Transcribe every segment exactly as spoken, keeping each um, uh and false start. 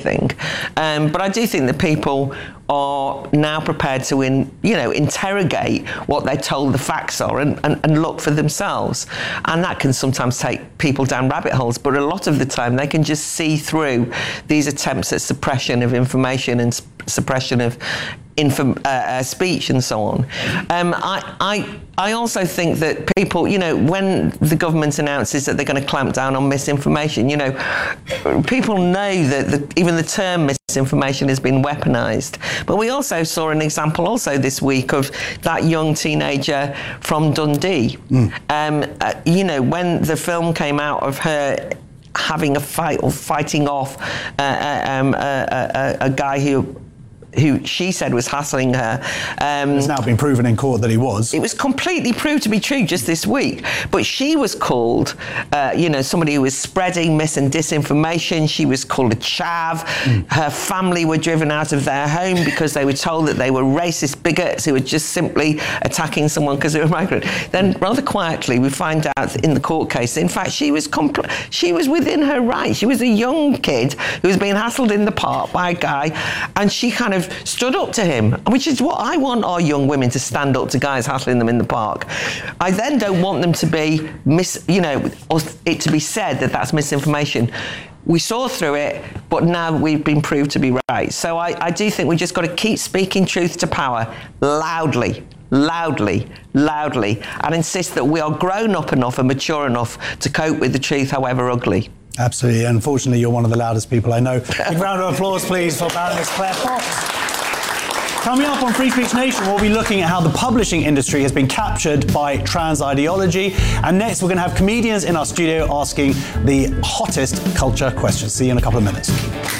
anything. Um, but I do think that people are now prepared to, in, you know, interrogate what they're told the facts are and, and, and look for themselves. And that can sometimes take people down rabbit holes, but a lot of the time they can just see through these attempts at suppression of information and sp- suppression of Inform, uh, uh, speech and so on. Um, I, I, I also think that people, you know, when the government announces that they're going to clamp down on misinformation, you know, people know that the, even the term misinformation has been weaponised. But we also saw an example also this week of that young teenager from Dundee. Mm. Um, uh, you know, when the film came out of her having a fight or fighting off uh, uh, um, uh, a, a guy who who she said was hassling her. Um, it's now been proven in court that he was. It was completely proved to be true just this week. But she was called, uh, you know, somebody who was spreading mis and disinformation. She was called a chav. Mm. Her family were driven out of their home because they were told that they were racist bigots who were just simply attacking someone because they were migrant. Then rather quietly we find out in the court case, in fact, she was compl- she was within her rights. She was a young kid who was being hassled in the park by a guy, and she kind of stood up to him, which is what I want our young women to stand up to guys hassling them in the park. I then don't want them to be mis, you know, or it to be said that that's misinformation. We saw through it, but now we've been proved to be right. So I, I do think we just got to keep speaking truth to power loudly, loudly, loudly, and insist that we are grown up enough and mature enough to cope with the truth, however ugly. Absolutely. Unfortunately, you're one of the loudest people I know. Big round of applause, please, for Baroness Claire Fox. Coming up on Free Speech Nation, we'll be looking at how the publishing industry has been captured by trans ideology. And next, we're going to have comedians in our studio asking the hottest culture questions. See you in a couple of minutes.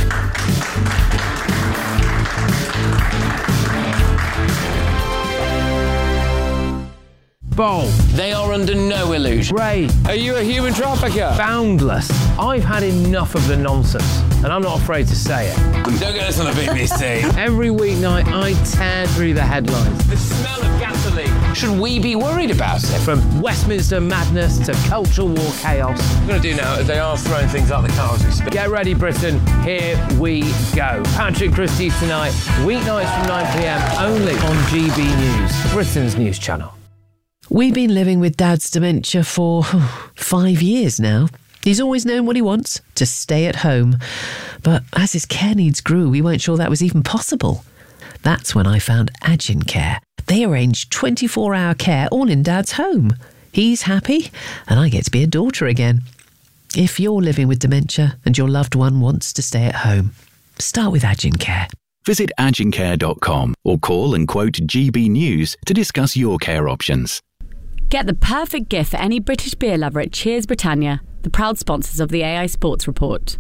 Bold. They are under no illusion. Ray. Are you a human trafficker? Boundless. I've had enough of the nonsense, and I'm not afraid to say it. Don't get us on a big mistake. Every weeknight, I tear through the headlines. The smell of gasoline. Should we be worried about it? From Westminster madness to culture war chaos. What we're going to do now is they are throwing things out the car as we speak. Get ready, Britain. Here we go. Patrick Christie's tonight, weeknights from nine p.m, only on G B News, Britain's news channel. We've been living with Dad's dementia for five years now. He's always known what he wants, to stay at home. But as his care needs grew, we weren't sure that was even possible. That's when I found Agin Care. They arrange twenty-four hour care all in Dad's home. He's happy, and I get to be a daughter again. If you're living with dementia and your loved one wants to stay at home, start with Agin Care. Visit agin care dot com or call and quote G B News to discuss your care options. Get the perfect gift for any British beer lover at Cheers Britannia, the proud sponsors of the A I Sports Report.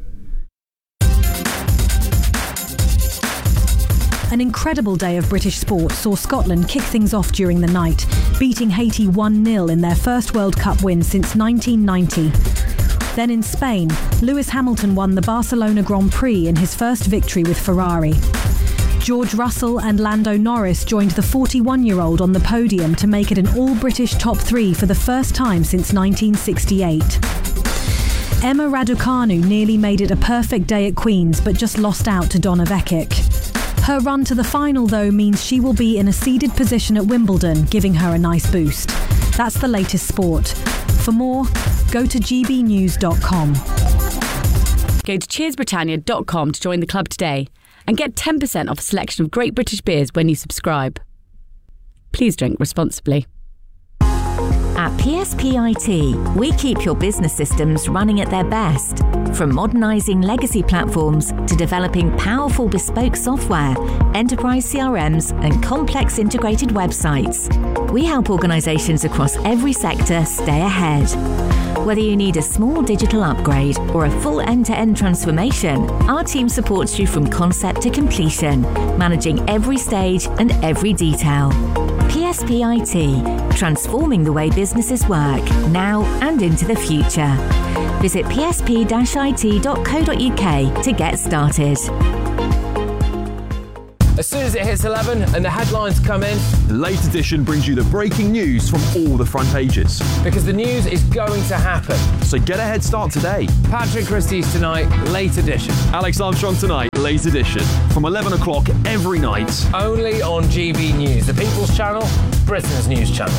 An incredible day of British sport saw Scotland kick things off during the night, beating Haiti one nil in their first World Cup win since nineteen ninety. Then in Spain, Lewis Hamilton won the Barcelona Grand Prix in his first victory with Ferrari. George Russell and Lando Norris joined the forty-one-year-old on the podium to make it an all-British top three for the first time since nineteen sixty-eight. Emma Raducanu nearly made it a perfect day at Queen's, but just lost out to Donna Vekic. Her run to the final, though, means she will be in a seeded position at Wimbledon, giving her a nice boost. That's the latest sport. For more, go to g b news dot com. Go to cheers britannia dot com to join the club today and get ten percent off a selection of great British beers when you subscribe. Please drink responsibly. At P S P I T, we keep your business systems running at their best. From modernising legacy platforms to developing powerful bespoke software, enterprise C R Ms and complex integrated websites. We help organisations across every sector stay ahead. Whether you need a small digital upgrade or a full end-to-end transformation, our team supports you from concept to completion, managing every stage and every detail. P S P I T, transforming the way businesses work, now and into the future. Visit p s p dash i t dot co dot u k to get started. As soon as it hits eleven and the headlines come in, the Late Edition brings you the breaking news from all the front pages. Because the news is going to happen. So get a head start today. Patrick Christie's Tonight, Late Edition. Alex Armstrong Tonight, Late Edition. From eleven o'clock every night. Only on G B News, the People's Channel, Britain's news channel.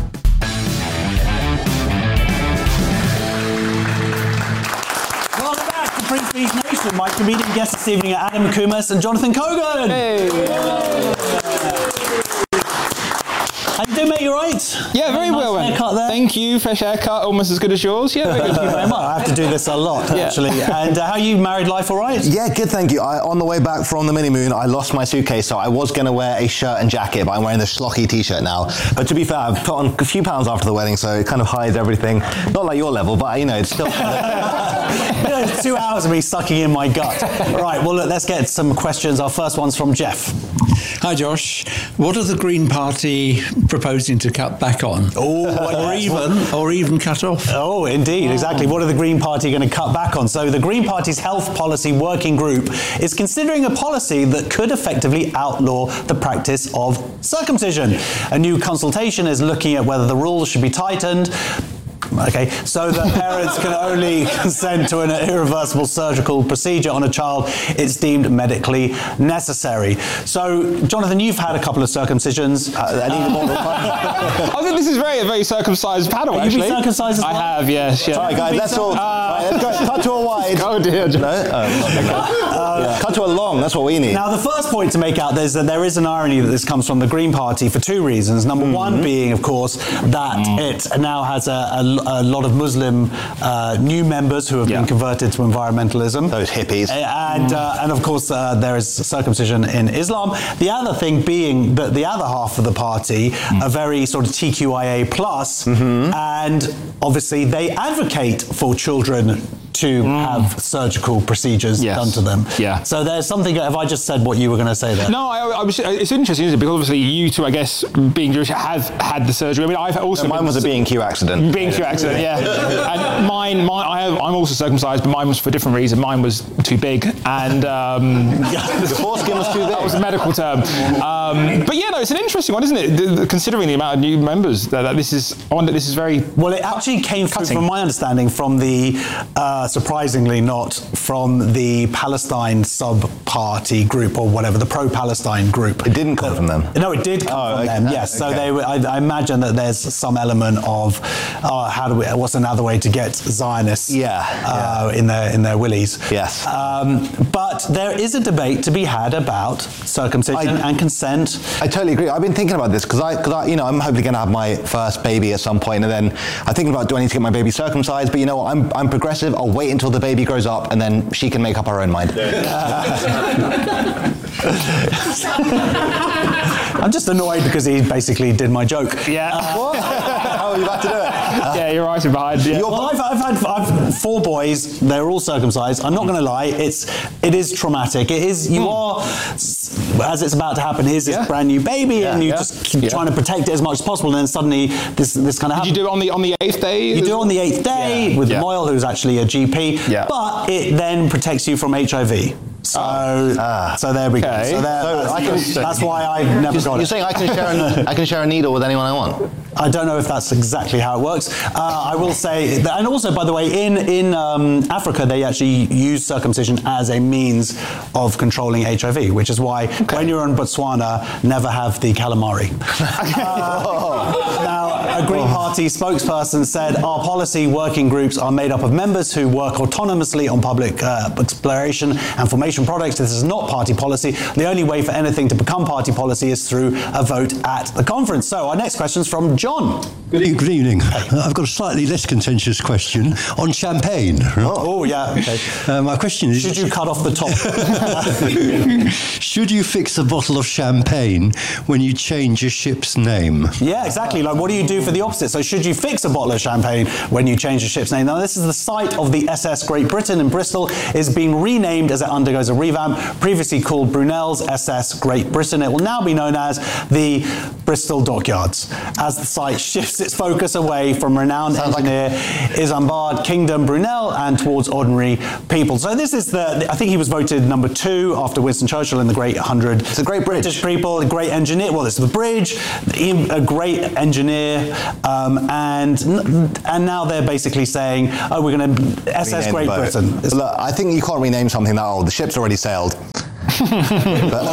Welcome back to Free Speech Nation. My comedian guests this evening are Adam Kumas and Jonathan Cogan. Hey. How you doing, mate? You right? Yeah, very nice well. Haircut there. Thank you. Fresh haircut, almost as good as yours. Yeah, very good. Thank you very much. I have to do this a lot, Yeah. actually. And uh, how you married life all right? Yeah, good, thank you. I, on the way back from the mini moon, I lost my suitcase, so I was going to wear a shirt and jacket, but I'm wearing the schlocky t-shirt now. But to be fair, I've put on a few pounds after the wedding, so it kind of hides everything. Not like your level, but you know, it's still. You know, it's two hours of me sucking in my gut. Right, well, look, let's get some questions. Our first one's from Jeff. Hi, Josh. What are the Green Party proposing to cut back on? Oh, or even, or even cut off? Oh, indeed, exactly. What are the Green Party going to cut back on? So the Green Party's Health Policy Working Group is considering a policy that could effectively outlaw the practice of circumcision. A new consultation is looking at whether the rules should be tightened. Okay, so that parents can only consent to an irreversible surgical procedure on a child it's deemed medically necessary. So, Jonathan, you've had a couple of circumcisions. Uh, I need more. I think this is very a very circumcised panel. Have you actually, been circumcised as well? I have. Yes. Yeah. All right, guys, let's all uh, right, let's go. Cut to a wide. Oh dear. No? Oh, okay. yeah. Cut to a long. That's what we need. Now, the first point to make out is that there is an irony that this comes from the Green Party for two reasons. Number mm-hmm. one being, of course, that mm. it now has a, a a lot of Muslim uh, new members who have yeah. been converted to environmentalism. Those hippies. And, uh, and of course, uh, there is circumcision in Islam. The other thing being that the other half of the party mm. are very sort of T Q I A plus, mm-hmm. and obviously they advocate for children to mm. have surgical procedures yes. done to them. Yeah. So there's something. Have I just said what you were going to say there? No, I, I was, it's interesting, isn't it? Because obviously you two, I guess, being Jewish, have had the surgery. I mean, I've also no, mine was a B and Q accident. B and Q accident, yeah. And mine, mine, I have, I'm also circumcised, but mine was for a different reason. Mine was too big, and um, the foreskin was too big. That was a medical term. Um, but yeah, no, it's an interesting one, isn't it? The, the, considering the amount of new members, that, that this is, I wonder, this is very well. It actually came through, from my understanding, from the uh, surprisingly not from the Palestine sub-party group or whatever, the pro-Palestine group. It didn't come but, from them. No, it did come oh, from okay. them. Yes. Okay. So they, I, I imagine that there's some element of uh, how do we? What's another way to get Zionists? Yeah, uh, yeah. in their in their willies. Yes. Um, but there is a debate to be had about circumcision I, and consent. I totally agree. I've been thinking about this because I, because I, you know, I'm hopefully going to have my first baby at some point, and then I'm thinking about, do I need to get my baby circumcised? But you know what? I'm I'm progressive. I'll wait until the baby grows up, and then she can make up her own mind. I'm just annoyed because he basically did my joke. Yeah. Uh, what? How are you about to do it? Uh, yeah, you're right behind. Yeah. Well, I've, I've had I've four boys. They're all circumcised. I'm not going to lie. It's it is traumatic. It is. You mm. are, as it's about to happen. Here's this yeah. brand new baby, yeah, and you're yeah. just yeah. trying to protect it as much as possible. And then suddenly this this kind of happens. Did you do it on the on the eighth day? You do it on the eighth day yeah. with yeah. Moyle, who's actually a G P. Yeah. But it then protects you from H I V. So, ah. so there we go. Okay. So, there, so that's, I can, that's why I've never you're, got you're it. You're saying I can share a, I can share a needle with anyone I want? I don't know if that's exactly how it works. Uh, I will say, that, and also, by the way, in in um, Africa, they actually use circumcision as a means of controlling H I V, which is why okay. when you're in Botswana, never have the calamari. uh, now, a Green Party spokesperson said, our policy working groups are made up of members who work autonomously on public uh, exploration and formation projects. This is not party policy. The only way for anything to become party policy is through a vote at the conference. So our next question is from John. Good, e- good evening. Uh, I've got a slightly less contentious question on champagne. Oh, oh yeah, okay. Uh, my question is... Should you cut off the top? Should you fix a bottle of champagne when you change your ship's name? Yeah, exactly. Like, what do you do for the opposite? So should you fix a bottle of champagne when you change your ship's name? Now, this is the site of the S S Great Britain in Bristol is being renamed as it undergoes is a revamp. Previously called Brunel's S S Great Britain, it will now be known as the Bristol Dockyards, as the site shifts its focus away from renowned Sounds engineer like Isambard Kingdom Brunel and towards ordinary people. So this is the, I think he was voted number two after Winston Churchill in the Great Hundred. It's a great bridge. British people, a great engineer. Well, it's the bridge, a great engineer, um, and and now they're basically saying, oh, we're going to S S Great Britain. Look, I think you can't rename something that old. The ship's already sailed. But,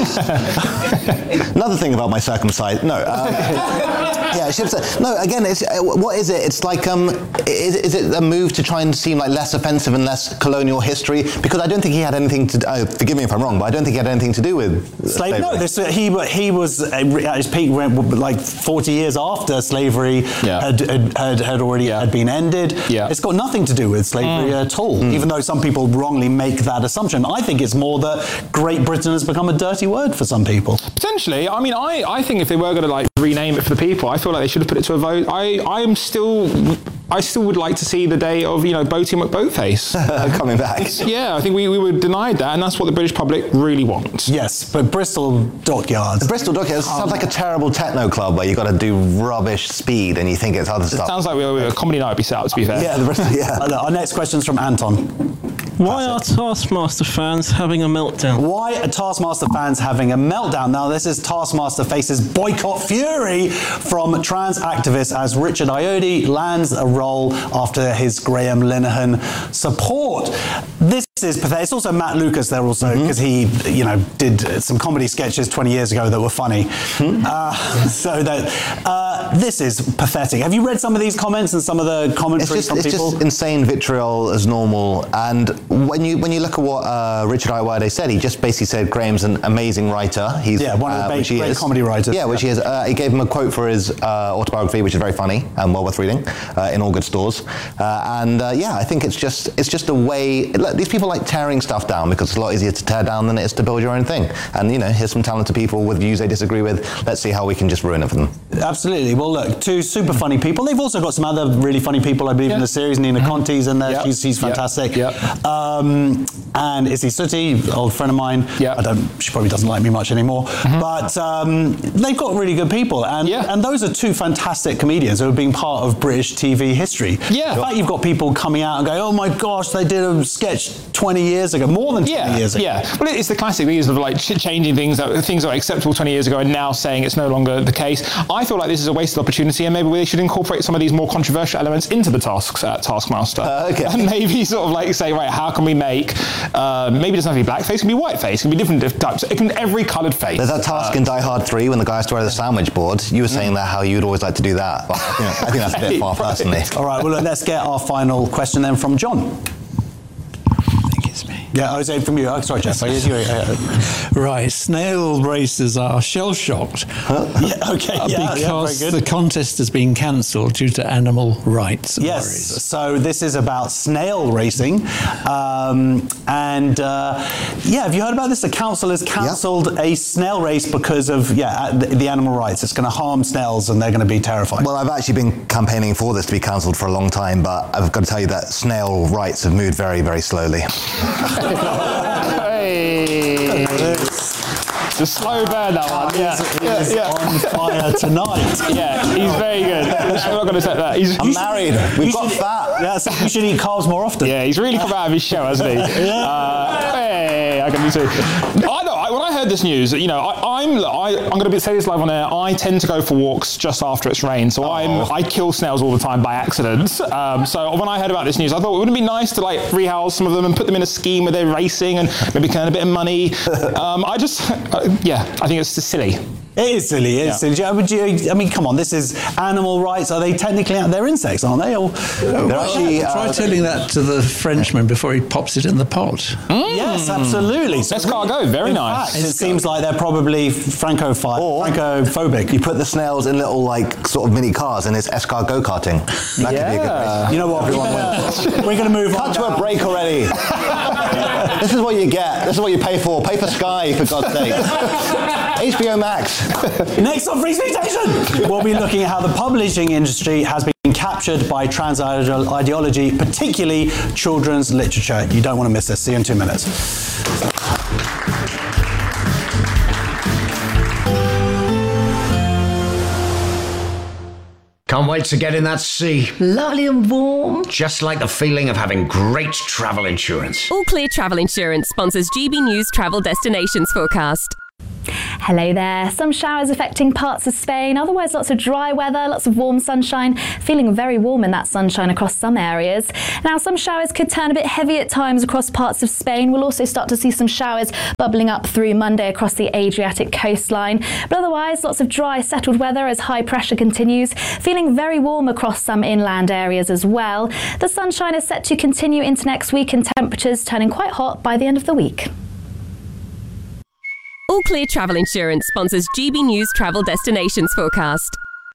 another thing about my circumcised, no, um, yeah, ships. No, again, it's, what is it? It's like, um, is, is it a move to try and seem like less offensive and less colonial history? Because I don't think he had anything to. Uh, forgive me if I'm wrong, but I don't think he had anything to do with slavery. No, this, uh, he he was uh, at his peak like forty years after slavery yeah. had, had had already yeah. had been ended. Yeah. It's got nothing to do with slavery mm. at all. Mm. Even though some people wrongly make that assumption, I think it's more that Great Britain has become a dirty word for some people. Potentially. I mean, I, I think if they were going to like rename it for the people, I feel like they should have put it to a vote. I I am still I still would like to see the day of, you know, Boaty McBoatface coming back. Yeah, I think we, we were denied that, and that's what the British public really wants. Yes, but Bristol Dockyards. The Bristol Dockyards um, sounds like a terrible techno club where you've got to do rubbish speed and you think it's other stuff. It sounds like we were, a comedy night would be set up, to be fair. Yeah, the Bristol, yeah. Our next question's from Anton. Why are Taskmaster fans having a meltdown? Why are Taskmaster fans having a meltdown? Now, this is Taskmaster faces boycott fury from trans activists as Richard Ayoade lands a role after his Graham Linehan support. This is pathetic. It's also Matt Lucas there also, because mm-hmm. he, you know, did some comedy sketches twenty years ago that were funny. Mm-hmm. Uh, so that uh, this is pathetic. Have you read some of these comments and some of the commentary it's just, from it's people? It's just insane vitriol as normal. And when you when you look at what uh, Richard Ayoade said, he just basically said Graham's an amazing writer. He's yeah, one of the uh, great, great comedy writers. Yeah, which yeah. he is. Uh, he gave him a quote for his uh, autobiography, which is very funny and well worth reading uh, in all good stores. Uh, and uh, yeah, I think it's just it's just a way. Look, these people like tearing stuff down because it's a lot easier to tear down than it is to build your own thing. And you know, here's some talented people with views they disagree with. Let's see how we can just ruin it for them. Absolutely. Well, look, two super funny people. They've also got some other really funny people, I believe, yeah. in the series. Nina Conti's in there. Yep. She's, she's fantastic. Yep. Yep. Um, and Izzy Sooty, old friend of mine. Yep. I don't. She probably doesn't like me much anymore. Mm-hmm. But um, they've got really good people, and yeah. and those are two fantastic comedians who have been part of British T V history. Yeah. In fact, you've got people coming out and going, "Oh my gosh, they did a sketch twenty years ago, more than twenty yeah. years ago." Yeah. Well, it's the classic reason of like changing things that things that were acceptable twenty years ago and now saying it's no longer the case. I feel like this is a wasted opportunity, and maybe they should incorporate some of these more controversial elements into the tasks at Taskmaster. Uh, okay. And maybe sort of like say, right, how can we make uh, maybe it doesn't have to be blackface, it can be whiteface, it can be different types, it can be every coloured face. There's that task uh, in Die Hard three when the guy has to wear the sandwich board. You were saying that how you'd always like to do that. But, you know, I think that's a bit far personally. All right, well, let's get our final question then from John. Yeah, I was saying from you. Oh, sorry, Jeff. Right, snail racers are shell-shocked huh? yeah, okay, yeah, because yeah, the contest has been cancelled due to animal rights yes, worries. So this is about snail racing. Um, and uh, yeah, have you heard about this? The council has cancelled yep. a snail race because of yeah the, the animal rights. It's going to harm snails and they're going to be terrified. Well, I've actually been campaigning for this to be cancelled for a long time, but I've got to tell you that snail rights have moved very, very slowly. Hey. It's a slow burn, that one. Yeah, he yeah, is yeah. on fire tonight. Yeah, he's very good. I'm not going to say that. He's, I'm married. We've you got should, fat. Yeah, so you should eat carbs more often. Yeah, he's really come out of his shell, hasn't he? yeah. Uh, hey, I can do too. I know. I, when I heard this news, you know, I, I'm I, I'm going to say this live on air. I tend to go for walks just after it's rained, so oh. I'm I kill snails all the time by accident. Um, so when I heard about this news, I thought it would be nice to like rehouse some of them and put them in a scheme where they're racing and maybe earn a bit of money. um, I just, uh, yeah, I think it's just silly. It is silly, it is yeah. silly. Would you, I mean, come on, this is animal rights. Are they technically out? They're insects, aren't they? Or, they're well, actually, uh, try telling that to the Frenchman before he pops it in the pot. Mm. Yes, absolutely. So escargot, very nice. Fact, it seems like they're probably Francophile, or Francophobic. You put the snails in little, like, sort of mini cars and it's escargot karting. That yeah. could be a good race. You know what, everyone wins. We're going to move Cut on. to a break already. This is what you get. This is what you pay for. Pay for Sky, for God's sake. H B O Max. Next on Free Speech Nation, we'll be looking at how the publishing industry has been captured captured by trans ideology, particularly children's literature. You don't want to miss this. See you in two minutes. Can't wait to get in that sea. Lovely and warm. Just like the feeling of having great travel insurance. All Clear Travel Insurance sponsors G B News Travel Destinations Forecast. Hello there. Some showers affecting parts of Spain, otherwise lots of dry weather, lots of warm sunshine, feeling very warm in that sunshine across some areas. Now some showers could turn a bit heavy at times across parts of Spain. We'll also start to see some showers bubbling up through Monday across the Adriatic coastline. But otherwise lots of dry settled weather as high pressure continues, feeling very warm across some inland areas as well. The sunshine is set to continue into next week and temperatures turning quite hot by the end of the week. All Clear Travel Insurance sponsors G B News Travel Destinations Forecast.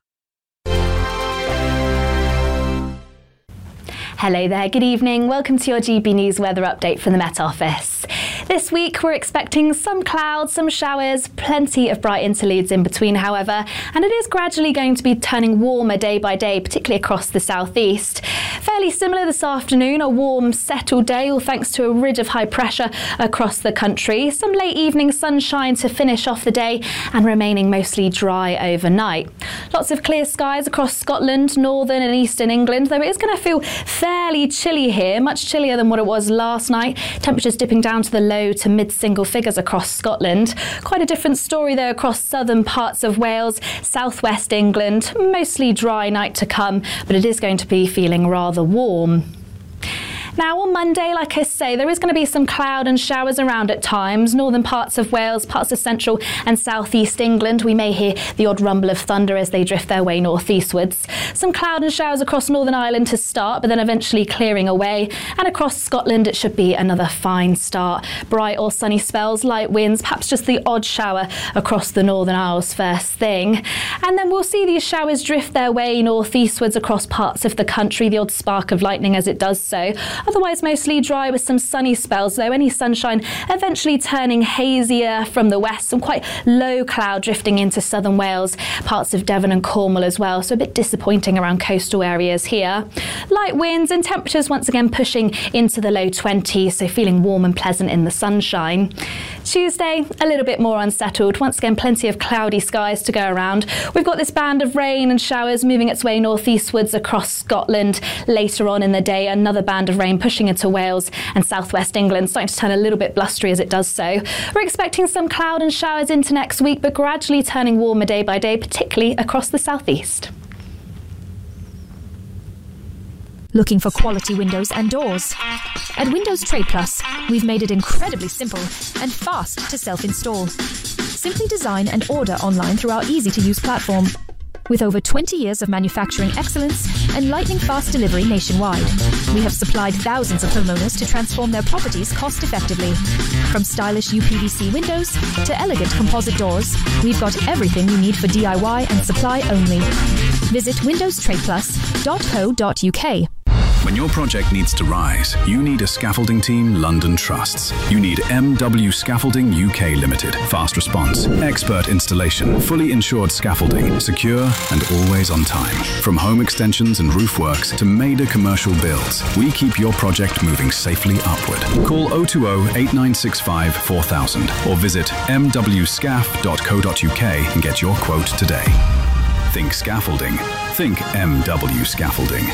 Hello there, good evening. Welcome to your G B News weather update from the Met Office. This week we're expecting some clouds, some showers, plenty of bright interludes in between, however, and it is gradually going to be turning warmer day by day, particularly across the southeast. Fairly similar this afternoon, a warm, settled day, all thanks to a ridge of high pressure across the country. Some late evening sunshine to finish off the day and remaining mostly dry overnight. Lots of clear skies across Scotland, northern and eastern England, though it is going to feel fairly chilly here, much chillier than what it was last night. Temperatures dipping down to the low to mid-single figures across Scotland. Quite a different story though across southern parts of Wales, southwest England. Mostly dry night to come, but it is going to be feeling rather warm. Now on Monday, like I say, there is going to be some cloud and showers around at times. Northern parts of Wales, parts of central and southeast England. We may hear the odd rumble of thunder as they drift their way northeastwards. Some cloud and showers across Northern Ireland to start, but then eventually clearing away. And across Scotland, it should be another fine start. Bright or sunny spells, light winds, perhaps just the odd shower across the Northern Isles first thing. And then we'll see these showers drift their way northeastwards across parts of the country, the odd spark of lightning as it does so. Otherwise mostly dry with some sunny spells, though any sunshine eventually turning hazier from the west. Some quite low cloud drifting into southern Wales, parts of Devon and Cornwall as well, so a bit disappointing around coastal areas here. Light winds and temperatures once again pushing into the low twenties, so feeling warm and pleasant in the sunshine. Tuesday, a little bit more unsettled. Once again, plenty of cloudy skies to go around. We've got this band of rain and showers moving its way northeastwards across Scotland. Later on in the day, another band of rain pushing into Wales and southwest England, starting to turn a little bit blustery as it does so. We're expecting some cloud and showers into next week, but gradually turning warmer day by day, particularly across the southeast. Looking for quality windows and doors? At Windows Trade Plus, we've made it incredibly simple and fast to self-install. Simply design and order online through our easy-to-use platform. With over twenty years of manufacturing excellence and lightning-fast delivery nationwide, we have supplied thousands of homeowners to transform their properties cost-effectively. From stylish U P V C windows to elegant composite doors, we've got everything you need for D I Y and supply only. Visit windows trade plus dot co dot U K. When your project needs to rise, you need a scaffolding team London trusts. You need M W Scaffolding U K Limited. Fast response, expert installation, fully insured scaffolding, secure and always on time. From home extensions and roof works to major commercial builds, we keep your project moving safely upward. Call oh two oh, eight nine six five, four thousand or visit m w scaf dot co dot U K and get your quote today. Think scaffolding. Think M W Scaffolding.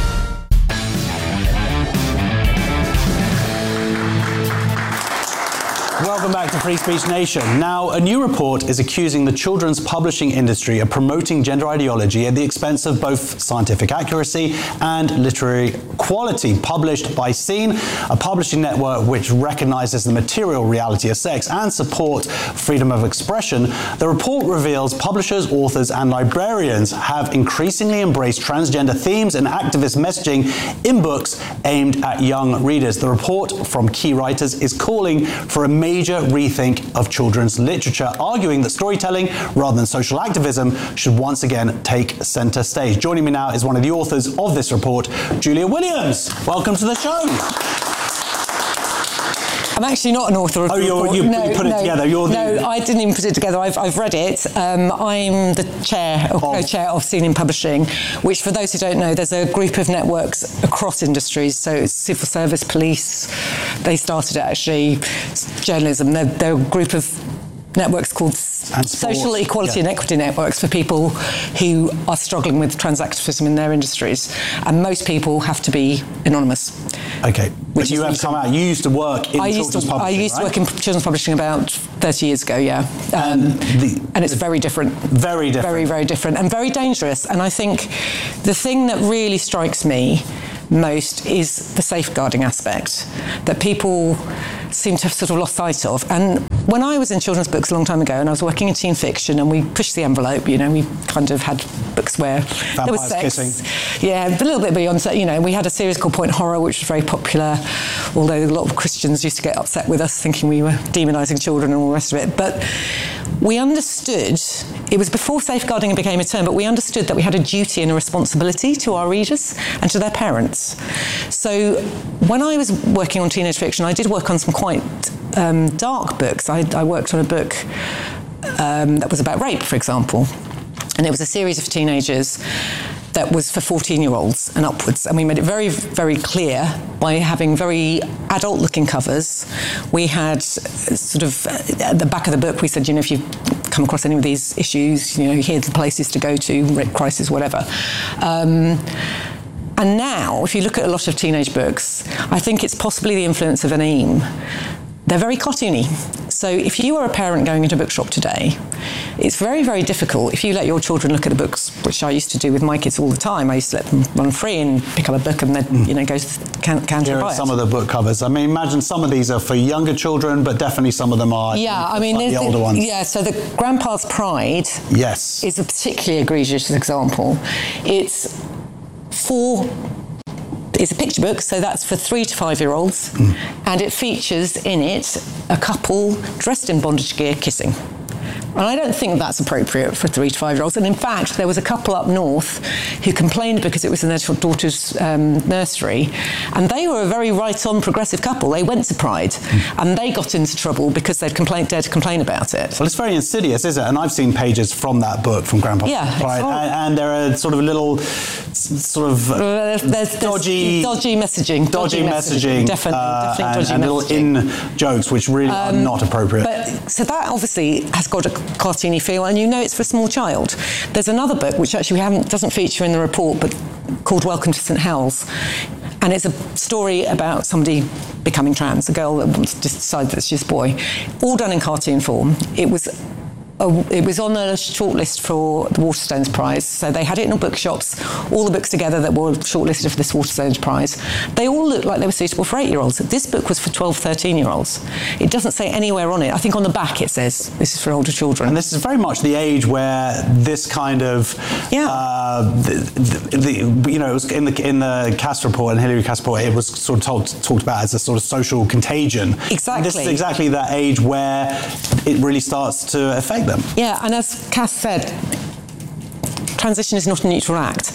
Welcome back to Free Speech Nation. Now, a new report is accusing the children's publishing industry of promoting gender ideology at the expense of both scientific accuracy and literary quality. Published by Scene, a publishing network which recognises the material reality of sex and support freedom of expression, the report reveals publishers, authors and librarians have increasingly embraced transgender themes and activist messaging in books aimed at young readers. The report from key writers is calling for a major rethink of children's literature, arguing that storytelling rather than social activism should once again take centre stage. Joining me now is one of the authors of this report, Julia Williams. Welcome to the show. I'm actually not an author of Oh, the you're, report. you, no, you put it no, together. You're the... No, I didn't even put it together. I've, I've read it. Um, I'm the chair or Oh. co-chair of Senior Publishing, which, for those who don't know, there's a group of networks across industries. So it's civil service, police. They started it actually. Journalism. They're, they're a group of networks called Social Equality yeah. and Equity Networks for people who are struggling with transactivism in their industries. And most people have to be anonymous. Okay. But you have come out. You used to work in I children's used to, publishing, I used right? to work in children's publishing about thirty years ago, yeah. Um, and, the, and it's very different. Very different. Very, very different. And very dangerous. And I think the thing that really strikes me most is the safeguarding aspect that people seem to have sort of lost sight of. And when I was in children's books a long time ago, and I was working in teen fiction, and we pushed the envelope, you know, we kind of had books where Vampires there was sex. kissing. Yeah, a little bit beyond, you know, we had a series called Point Horror, which was very popular, although a lot of Christians used to get upset with us, thinking we were demonising children and all the rest of it. But we understood, it was before safeguarding became a term, but we understood that we had a duty and a responsibility to our readers and to their parents. So when I was working on teenage fiction, I did work on some quite um, dark books. I, I worked on a book um, that was about rape, for example. And it was a series of teenagers that was for fourteen-year-olds and upwards. And we made it very, very clear by having very adult-looking covers. We had sort of, at the back of the book, we said, you know, if you come across any of these issues, you know, here's the places to go to, rape crisis, whatever. Um, And now, if you look at a lot of teenage books, I think it's possibly the influence of an AIM. They're very cartoony. So if you are a parent going into a bookshop today, it's very, very difficult if you let your children look at the books, which I used to do with my kids all the time. I used to let them run free and pick up a book and then, mm. you know, go to the can- counter Here and are buy some it. of the book covers. I mean, imagine some of these are for younger children, but definitely some of them are Yeah, I mean, like the there's older the, ones. Yeah, so the Grandpa's Pride yes. is a particularly egregious example. It's for... It's a picture book, so that's for three to five-year-olds, mm. and it features in it a couple dressed in bondage gear kissing. And I don't think that's appropriate for three to five-year-olds. And in fact, there was a couple up north who complained because it was in their daughter's um, nursery, and they were a very right-on progressive couple. They went to Pride, mm. and they got into trouble because they'd complain, dared to complain about it. Well, it's very insidious, isn't it? And I've seen pages from that book, from Grandpa's yeah, Pride, and, and there are sort of little, sort of uh, there's, there's dodgy, dodgy messaging, dodgy, dodgy messaging, messaging, definitely, uh, definitely and, dodgy and messaging. little in jokes, which really um, are not appropriate. But so that obviously has got a cartoony feel, and you know it's for a small child. There's another book which actually we haven't doesn't feature in the report, but called Welcome to Saint Hell's, and it's a story about somebody becoming trans, a girl that wants to decide that she's a boy, all done in cartoon form. It was. A, it was on a shortlist for the Waterstones Prize, so they had it in all bookshops, all the books together that were shortlisted for this Waterstones Prize. They all looked like they were suitable for eight-year-olds. This book was for twelve, thirteen-year-olds. It doesn't say anywhere on it. I think on the back it says this is for older children. And this is very much the age where this kind of, yeah. uh, the, the, the, you know, it was in the in the Cass report and Hillary Cass report, it was sort of told, talked about as a sort of social contagion. Exactly. And this is exactly that age where it really starts to affect them. Yeah, and as Cass said, transition is not a neutral act.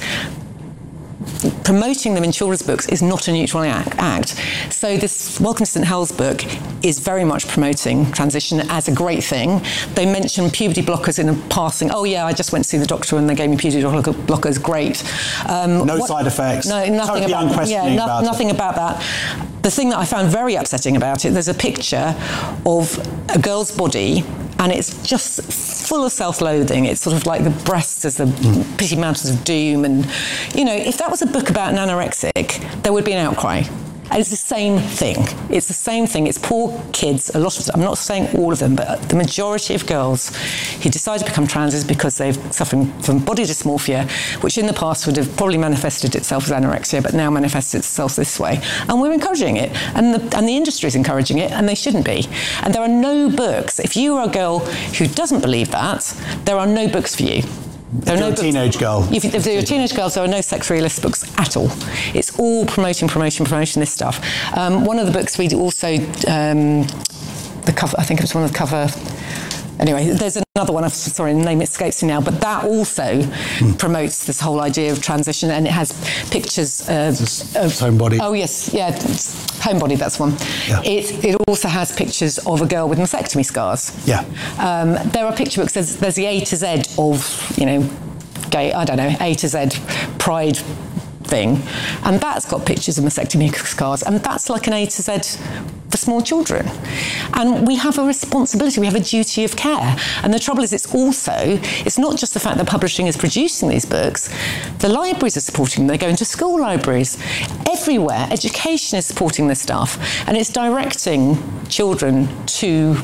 Promoting them in children's books is not a neutral act. So this Welcome to Saint Hell's book is very much promoting transition as a great thing. They mention puberty blockers in a passing. Oh yeah, I just went to see the doctor and they gave me puberty blockers. Great. Um, no what, side effects. No, nothing totally about, unquestioning yeah, no, about nothing it. about that. The thing that I found very upsetting about it, there's a picture of a girl's body, and it's just full of self-loathing. It's sort of like the breasts as the mm. pity mountains of doom. And, you know, if that was a book about an anorexic, there would be an outcry. And it's the same thing. It's the same thing. It's poor kids, a lot of them, I'm not saying all of them, but the majority of girls who decide to become trans is because they're suffering from body dysmorphia, which in the past would have probably manifested itself as anorexia, but now manifests itself this way. And we're encouraging it. And the, and the industry is encouraging it, and they shouldn't be. And there are no books. If you are a girl who doesn't believe that, there are no books for you. There if are you're no a teenage books. girl. If, if you're a teenage girl, there are no sex realist books at all. It's all promoting, promotion, promotion, this stuff. Um, one of the books we also, um, the cover, I think it was one of the cover Anyway, there's another one, I'm sorry, the name escapes me now, but that also mm. promotes this whole idea of transition, and it has pictures uh, of... Homebody. Oh, yes, yeah, Homebody, that's one. Yeah. It, it also has pictures of a girl with mastectomy scars. Yeah. Um, there are picture books, there's, there's the A to Z of, you know, gay, I don't know, A to Z pride thing, and that's got pictures of mastectomy scars, and that's like an A to Z for small children. And we have a responsibility, we have a duty of care. And the trouble is, it's also, it's not just the fact that publishing is producing these books, the libraries are supporting them, they go into school libraries. Everywhere, education is supporting this stuff, and it's directing children to,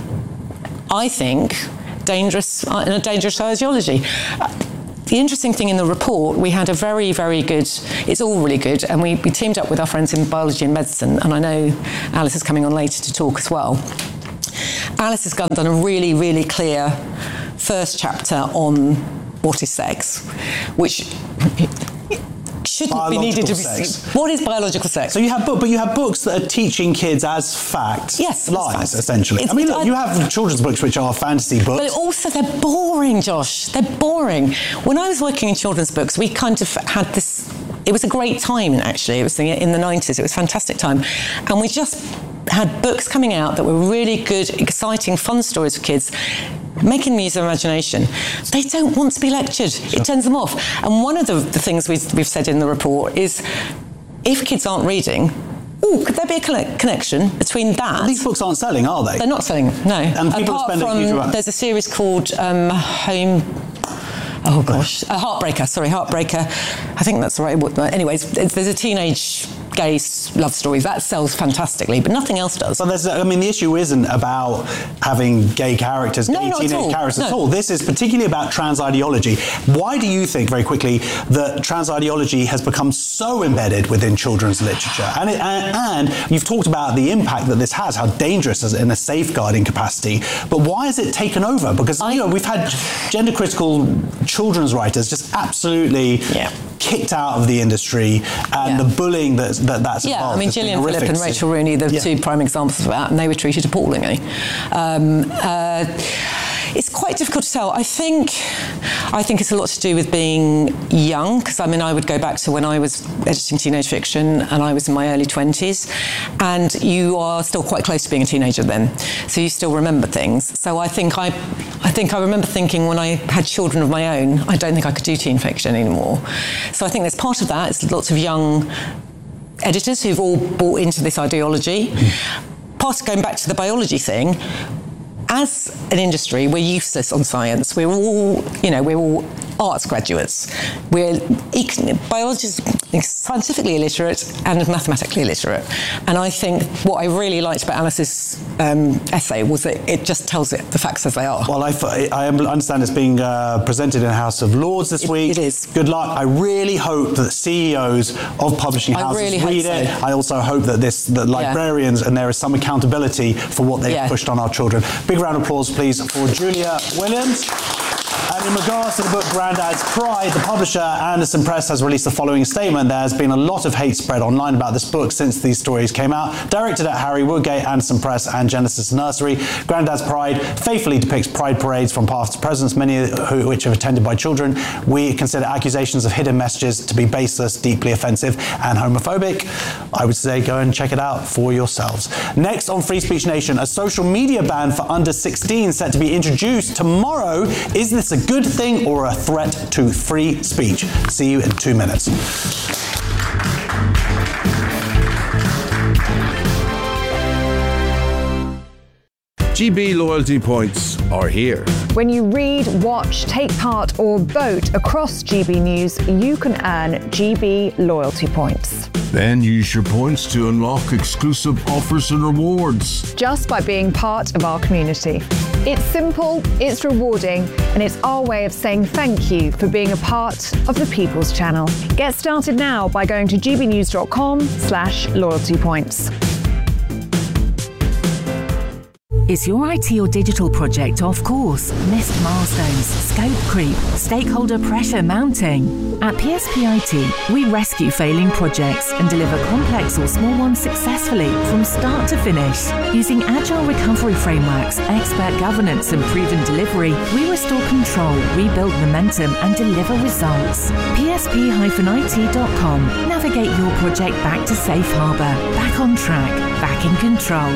I think, dangerous, uh, a dangerous ideology. The interesting thing in the report, we had a very, very good, it's all really good, and we, we teamed up with our friends in biology and medicine, and I know Alice is coming on later to talk as well. Alice has done a really, really clear first chapter on what is sex, which shouldn't biological be needed to be sex. What is biological sex? So you have, but you have books that are teaching kids as fact, yes, lies fact. essentially. It's, I mean, look, I, you have children's books which are fantasy books, but also they're boring, Josh. They're boring. When I was working in children's books, we kind of had this. It was a great time, actually. It was in the nineties. It was a fantastic time, and we just had books coming out that were really good, exciting, fun stories for kids, making them use their imagination. They don't want to be lectured. Sure. It turns them off. And one of the, the things we've, we've said in the report is, if kids aren't reading, oh, could there be a connection between that? Well, these books aren't selling, are they? They're not selling, no. And people Apart spend from, a huge amount. There's a series called um, Home... Oh, gosh. A Heartbreaker, sorry, Heartbreaker. I think that's the right word. Anyways, there's a teenage gay love story. That sells fantastically, but nothing else does. But there's, I mean, the issue isn't about having gay characters, no, gay not teenage at all. characters no. at all. This is particularly about trans ideology. Why do you think, very quickly, that trans ideology has become so embedded within children's literature? And, it, and, and you've talked about the impact that this has, how dangerous is in a safeguarding capacity. But why has it taken over? Because, I, you know, we've had gender-critical children's writers just absolutely yeah. kicked out of the industry, and yeah. the bullying that, that that's yeah, involved. I mean, Gillian Phillip and Rachel Rooney, the yeah. two prime examples of that, and they were treated appallingly. Um, uh, it's quite difficult to tell. I think, I think it's a lot to do with being young, because I mean, I would go back to when I was editing teenage fiction, and I was in my early twenties, and you are still quite close to being a teenager then, so you still remember things. So I think I, I think I remember thinking when I had children of my own, I don't think I could do teen fiction anymore. So I think there's part of that. It's lots of young editors who've all bought into this ideology. Mm. Part of going back to the biology thing, as an industry, we're useless on science. We're all, you know, we're all arts graduates. We're econ- biologists, scientifically illiterate and mathematically illiterate. And I think what I really liked about Alice's um, essay was that it just tells it the facts as they are. Well, I, I understand it's being uh, presented in House of Lords this it, week. It is. Good luck. I really hope that C E Os of publishing houses really read hope it. So. I also hope that this, that librarians, yeah. and there is some accountability for what they've yeah. pushed on our children. Big round of applause, please, for Julia Williams. And in regards to the book Grandad's Pride, the publisher Anderson Press has released the following statement. There has been a lot of hate spread online about this book since these stories came out. Directed at Harry Woodgate, Anderson Press and Genesis Nursery, Grandad's Pride faithfully depicts pride parades from past presidents, many of which are attended by children. We consider accusations of hidden messages to be baseless, deeply offensive and homophobic. I would say go and check it out for yourselves. Next on Free Speech Nation, a social media ban for under sixteen set to be introduced tomorrow. Is this a good thing or a threat to free speech? See you in two minutes. G B loyalty points are here. When you read, watch, take part or vote across G B News, you can earn G B loyalty points. Then use your points to unlock exclusive offers and rewards. Just by being part of our community. It's simple, it's rewarding, and it's our way of saying thank you for being a part of the People's Channel. Get started now by going to gbnews.com slash loyalty points. Is your I T or digital project off course? Missed milestones, scope creep, stakeholder pressure mounting? At P S P I T, we rescue failing projects and deliver complex or small ones successfully from start to finish. Using agile recovery frameworks, expert governance and proven delivery, we restore control, rebuild momentum and deliver results. P S P I T dot com. Navigate your project back to safe harbour, back on track, back in control.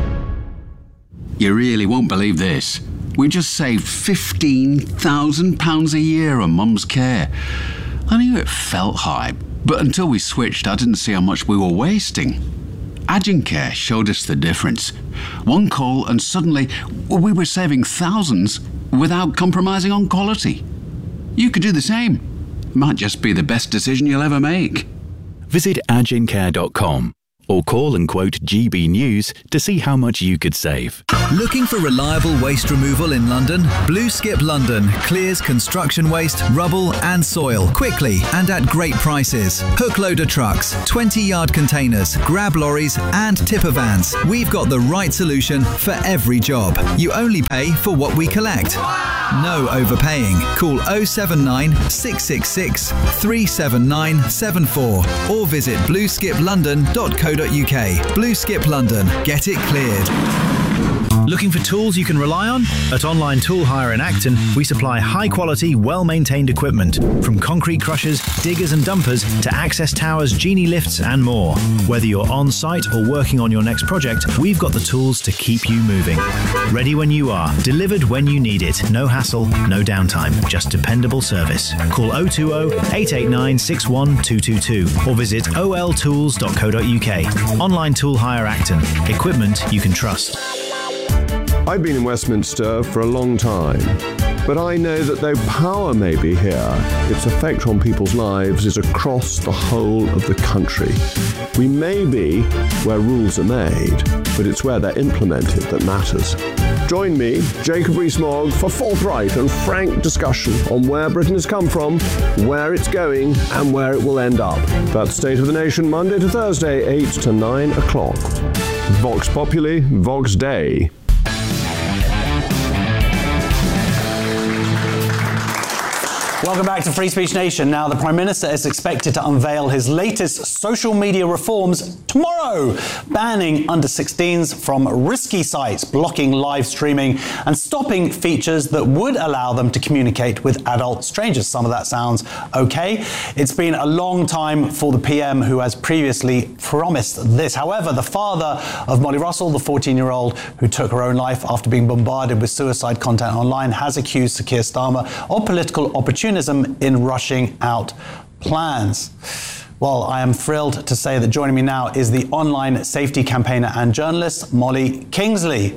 You really won't believe this. We just saved fifteen thousand pounds a year on Mum's care. I knew it felt high, but until we switched, I didn't see how much we were wasting. Agencare showed us the difference. One call and suddenly we were saving thousands without compromising on quality. You could do the same. Might just be the best decision you'll ever make. Visit agencare dot com or call and quote G B News to see how much you could save. Looking for reliable waste removal in London? Blue Skip London clears construction waste, rubble and soil quickly and at great prices. Hook loader trucks, twenty yard containers, grab lorries and tipper vans. We've got the right solution for every job. You only pay for what we collect. No overpaying. Call oh seven nine, six six six, three seven nine seven four or visit blue skip london dot co dot uk. Blue Skip London. Get it cleared. Looking for tools you can rely on? At Online Tool Hire in Acton, we supply high-quality, well-maintained equipment, from concrete crushers, diggers and dumpers to access towers, genie lifts and more. Whether you're on-site or working on your next project, we've got the tools to keep you moving. Ready when you are, delivered when you need it. No hassle, no downtime, just dependable service. Call oh two oh, eight eight nine, six one two two two or visit o l tools dot co dot uk. Online Tool Hire Acton. Equipment you can trust. I've been in Westminster for a long time, but I know that though power may be here, its effect on people's lives is across the whole of the country. We may be where rules are made, but it's where they're implemented that matters. Join me, Jacob Rees-Mogg, for forthright and frank discussion on where Britain has come from, where it's going, and where it will end up. That's State of the Nation, Monday to Thursday, eight to nine o'clock. Vox Populi, Vox Dei. Welcome back to Free Speech Nation. Now, the Prime Minister is expected to unveil his latest social media reforms tomorrow, banning under sixteens from risky sites, blocking live streaming and stopping features that would allow them to communicate with adult strangers. Some of that sounds okay. It's been a long time for the P M, who has previously promised this. However, the father of Molly Russell, the fourteen-year-old who took her own life after being bombarded with suicide content online, has accused Sir Keir Starmer of political opportunism in rushing out plans. Well, I am thrilled to say that joining me now is the online safety campaigner and journalist, Molly Kingsley.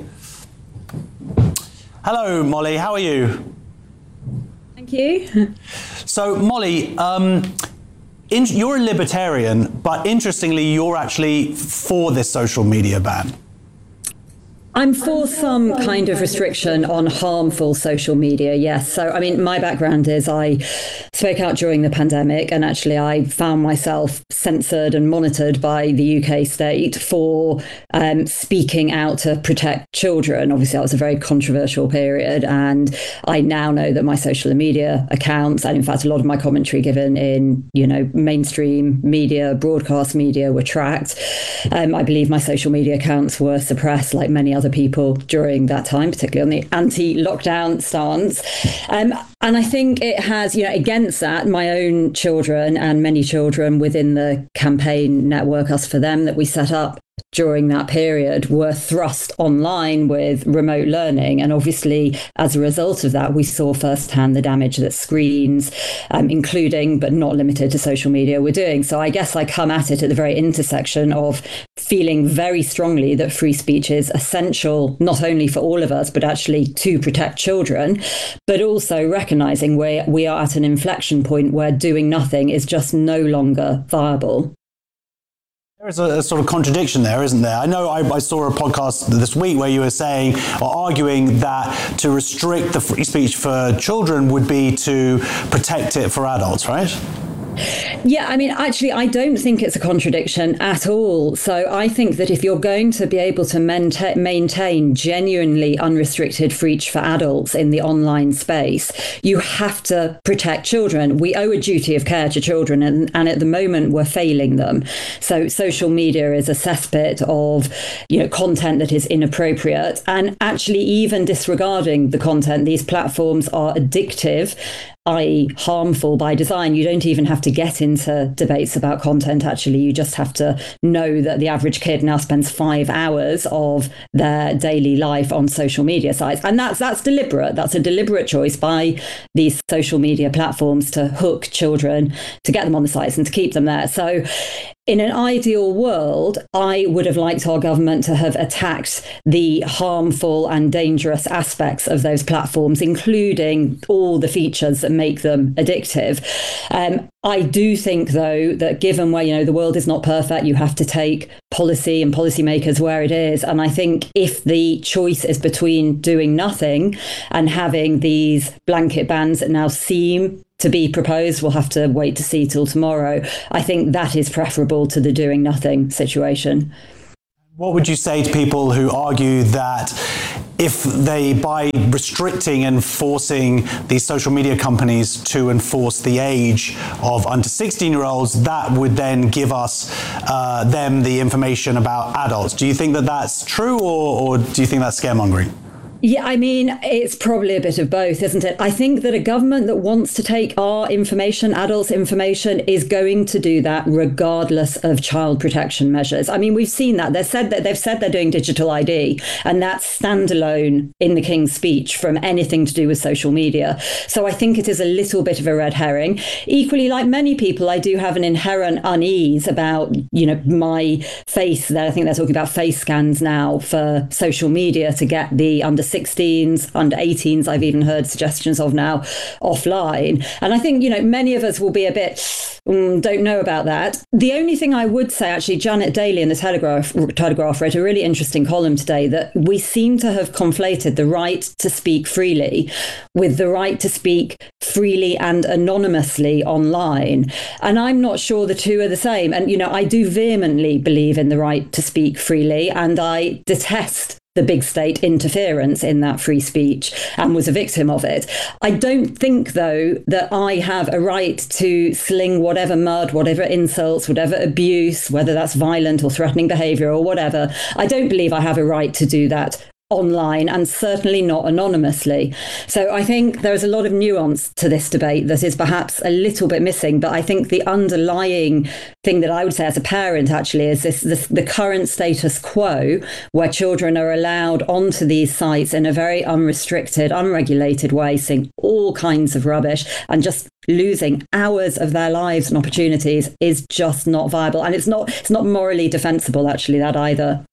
Hello, Molly. How are you? Thank you. So, Molly, um, in, you're a libertarian, but interestingly, you're actually for this social media ban. I'm for some kind of restriction on harmful social media, yes. So, I mean, my background is I spoke out during the pandemic, and actually I found myself censored and monitored by the U K state for um, speaking out to protect children. Obviously, that was a very controversial period, and I now know that my social media accounts, and in fact, a lot of my commentary given in, you know, mainstream media, broadcast media, were tracked. Um, I believe my social media accounts were suppressed, like many other people during that time, particularly on the anti-lockdown stance. Um, and I think it has, you know, against that, my own children and many children within the campaign network, Us For Them, that we set up during that period, were thrust online with remote learning. And obviously, as a result of that, we saw firsthand the damage that screens, um, including but not limited to social media, were doing. So I guess I come at it at the very intersection of feeling very strongly that free speech is essential, not only for all of us, but actually to protect children, but also recognizing we we are at an inflection point where doing nothing is just no longer viable. There's a, a sort of contradiction there, isn't there? I know I, I saw a podcast this week where you were saying or arguing that to restrict the free speech for children would be to protect it for adults, right? Yeah, I mean, actually, I don't think it's a contradiction at all. So I think that if you're going to be able to maintain, maintain genuinely unrestricted reach for adults in the online space, you have to protect children. We owe a duty of care to children, and, and at the moment we're failing them. So social media is a cesspit of, you know, content that is inappropriate, and actually even disregarding the content, these platforms are addictive, that is harmful by design. You don't even have to get into debates about content, actually. You just have to know that the average kid now spends five hours of their daily life on social media sites. And that's that's deliberate. That's a deliberate choice by these social media platforms to hook children, to get them on the sites and to keep them there. So in an ideal world, I would have liked our government to have attacked the harmful and dangerous aspects of those platforms, including all the features that make them addictive. Um, I do think, though, that given where, you know, the world is not perfect, you have to take policy and policymakers where it is. And I think if the choice is between doing nothing and having these blanket bans that now seem to be proposed, we'll have to wait to see till tomorrow, I think that is preferable to the doing nothing situation. What would you say to people who argue that if they, by restricting and forcing these social media companies to enforce the age of under sixteen-year-olds, that would then give us, uh, them, the information about adults? Do you think that that's true, or, or do you think that's scaremongering? Yeah, I mean, it's probably a bit of both, isn't it? I think that a government that wants to take our information, adults' information, is going to do that regardless of child protection measures. I mean, we've seen that. They've said that they've said they're doing digital I D, and that's standalone in the King's speech from anything to do with social media. So I think it is a little bit of a red herring. Equally, like many people, I do have an inherent unease about, you know, my face there. I think they're talking about face scans now for social media to get the under sixteens, under eighteens, I've even heard suggestions of now, offline. And I think, you know, many of us will be a bit, mm, don't know about that. The only thing I would say, actually, Janet Daly in the Telegraph, Telegraph wrote a really interesting column today that we seem to have conflated the right to speak freely with the right to speak freely and anonymously online. And I'm not sure the two are the same. And, you know, I do vehemently believe in the right to speak freely, and I detest the big state interference in that free speech and was a victim of it. I don't think, though, that I have a right to sling whatever mud, whatever insults, whatever abuse, whether that's violent or threatening behaviour or whatever. I don't believe I have a right to do that online, and certainly not anonymously. So I think there is a lot of nuance to this debate that is perhaps a little bit missing, but I think the underlying thing that I would say as a parent actually is this, this the current status quo where children are allowed onto these sites in a very unrestricted, unregulated way, seeing all kinds of rubbish and just losing hours of their lives and opportunities is just not viable. And it's not it's not morally defensible, actually, that either.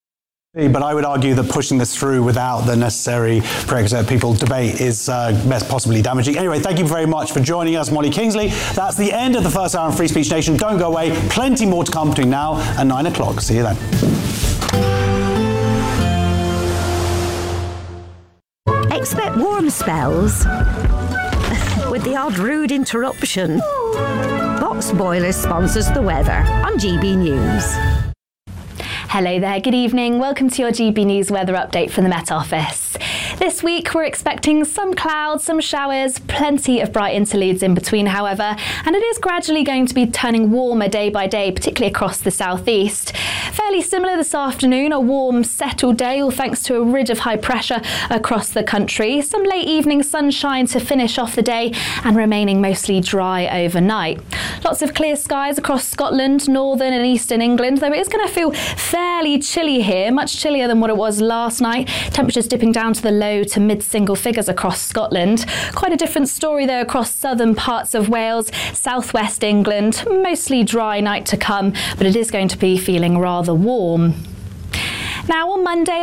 But I would argue that pushing this through without the necessary prerequisite people debate is uh, best possibly damaging. Anyway, thank you very much for joining us, Molly Kingsley. That's the end of the first hour of Free Speech Nation. Don't go away. Plenty more to come between now and nine o'clock. See you then. Expect warm spells with the odd rude interruption. Box Boiler sponsors the weather on G B News. Hello there, good evening. Welcome to your G B News weather update from the Met Office. This week we're expecting some clouds, some showers, plenty of bright interludes in between, however, and it is gradually going to be turning warmer day by day, particularly across the southeast. Fairly similar this afternoon, a warm, settled day, all thanks to a ridge of high pressure across the country. Some late evening sunshine to finish off the day and remaining mostly dry overnight. Lots of clear skies across Scotland, northern and eastern England, though it is going to feel fairly chilly here, much chillier than what it was last night. Temperatures dipping down to the low to mid-single figures across Scotland. Quite a different story though across southern parts of Wales, southwest England. Mostly dry night to come, but it is going to be feeling rather warm. Now on Monday, like I said,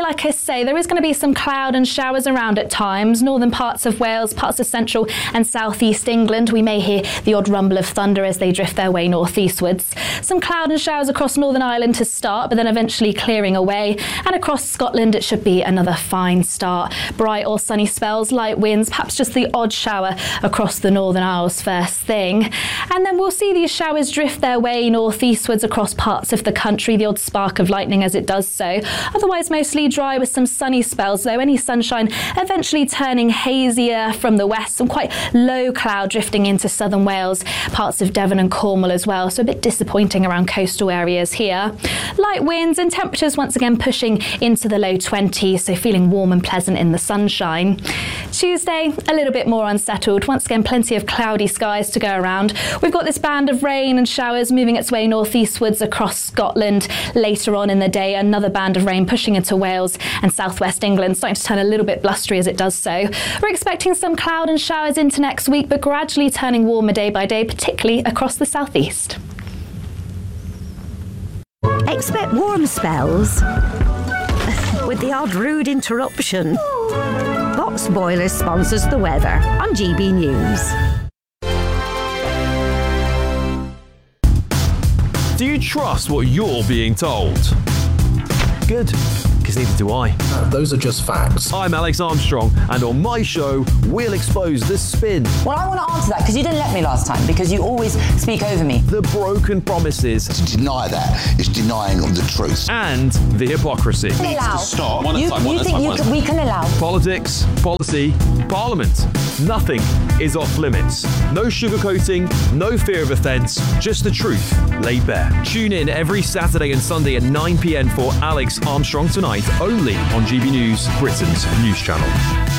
say, there is going to be some cloud and showers around at times. Northern parts of Wales, parts of central and southeast England. We may hear the odd rumble of thunder as they drift their way northeastwards. Some cloud and showers across Northern Ireland to start, but then eventually clearing away. And across Scotland, it should be another fine start. Bright or sunny spells, light winds, perhaps just the odd shower across the Northern Isles first thing. And then we'll see these showers drift their way northeastwards across parts of the country, the odd spark of lightning as it does so. Otherwise mostly dry with some sunny spells, though any sunshine eventually turning hazier from the west. Some quite low cloud drifting into southern Wales, parts of Devon and Cornwall as well, so a bit disappointing around coastal areas here. Light winds and temperatures once again pushing into the low twenties, so feeling warm and pleasant in the sunshine. Tuesday, a little bit more unsettled. Once again, plenty of cloudy skies to go around. We've got this band of rain and showers moving its way northeastwards across Scotland. Later on in the day, another band of rain pushing into Wales and southwest England, starting to turn a little bit blustery as it does so. We're expecting some cloud and showers into next week, but gradually turning warmer day by day, particularly across the southeast. Expect warm spells with the odd rude interruption. Box Boilers sponsors the weather on G B News. Do you trust what you're being told? Good, because neither do I. Uh, those are just facts. I'm Alex Armstrong, and on my show, we'll expose the spin. Well, I want to answer that, because you didn't let me last time, because you always speak over me. The broken promises. To deny that is denying the truth. And the hypocrisy. We can allow. Stop. You, you think you can, we can allow. Politics, policy, parliament. Nothing is off limits. No sugarcoating, no fear of offence, just the truth laid bare. Tune in every Saturday and Sunday at nine p.m. for Alex Armstrong Tonight, only on G B News, Britain's news channel.